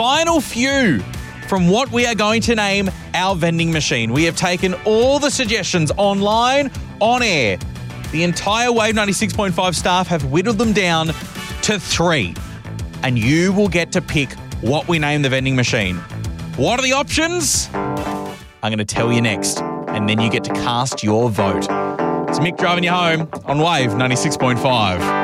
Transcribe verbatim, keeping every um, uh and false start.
final few from what we are going to name our vending machine. We have taken all the suggestions online, on air. The entire Wave ninety-six point five staff have whittled them down to three. And you will get to pick what we name the vending machine. What are the options? I'm going to tell you next. And then you get to cast your vote. It's Mick driving you home on Wave ninety-six point five.